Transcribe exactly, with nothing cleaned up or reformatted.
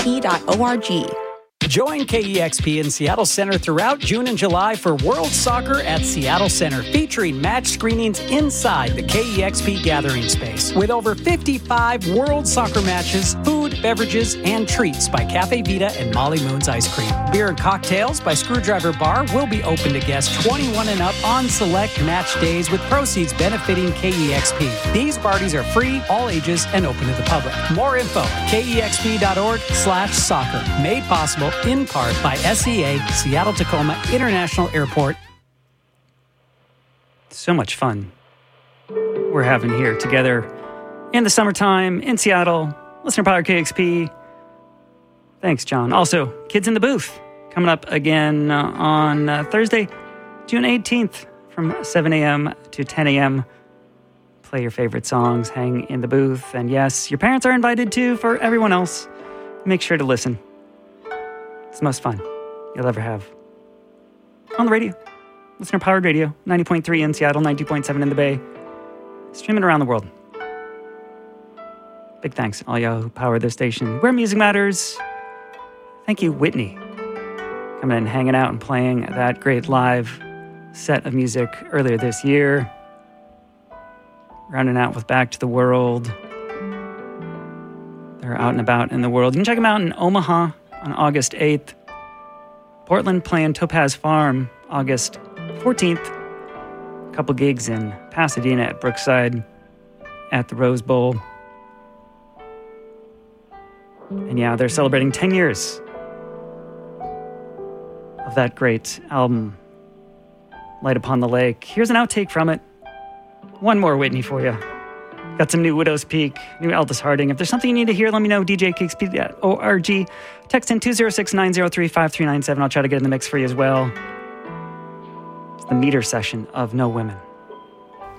p dot org. Join K E X P in Seattle Center throughout June and July for World Soccer at Seattle Center, featuring match screenings inside the K E X P gathering space. With over fifty-five World Soccer matches, food, beverages, and treats by Cafe Vita and Molly Moon's Ice Cream. Beer and cocktails by Screwdriver Bar will be open to guests twenty-one and up on select match days, with proceeds benefiting K E X P. These parties are free, all ages, and open to the public. More info at K E X P dot org slash soccer. Made possible in part by S E A, Seattle-Tacoma International Airport. So much fun we're having here together in the summertime in Seattle. Listener Powered K X P. Thanks, John. Also, Kids in the Booth coming up again uh, on uh, Thursday, June eighteenth from seven a.m. to ten a.m. Play your favorite songs, hang in the booth, and yes, your parents are invited too. For everyone else, make sure to listen. It's the most fun you'll ever have. On the radio. Listener Powered Radio. ninety point three in Seattle, ninety point seven in the Bay. Streaming around the world. Big thanks to all y'all who power this station. Where music matters. Thank you, Whitney. Coming in and hanging out and playing that great live set of music earlier this year. Rounding out with Back to the World. They're out and about in the world. You can check them out in Omaha on August eighth. Portland playing Topaz Farm August fourteenth. A couple gigs in Pasadena at Brookside at the Rose Bowl. And yeah, they're celebrating ten years of that great album, Light Upon the Lake. Here's an outtake from it. One more Whitney for you. Got some new Widow's Peak, new Aldous Harding. If there's something you need to hear, let me know. D J K X P dot org. Text in two oh six, nine oh three, five three nine seven. I'll try to get in the mix for you as well. It's the meter session of No Women.